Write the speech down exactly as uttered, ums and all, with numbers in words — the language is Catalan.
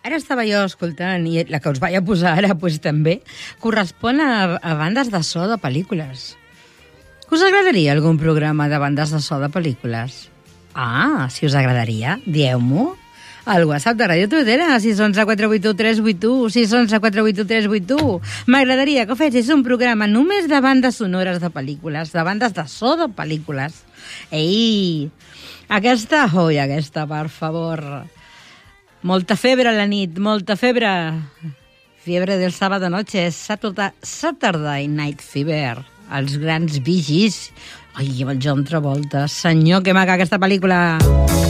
Ara estava jo escoltant, i la que us vaig a posar ara pues, també, correspon a, a bandes de so de pel·lícules. Us agradaria algun programa de bandes de so de pel·lícules? Ah, si us agradaria, dieu-m'ho. Al WhatsApp de Ràdio Tordera, sis onze quatre vuit u tres vuit u, sis onze quatre vuit u tres vuit u. M'agradaria que fessis un programa només de bandes sonores de pel·lícules, de bandes de so de pel·lícules. Ei, aquesta, oi, aquesta, per favor. Molta febre a la nit, molta febre. Fiebre del sábado noche, Saturday Night Fever. Els grans vigis. Ai, el John Travolta. Senyor, que maca aquesta pel·lícula.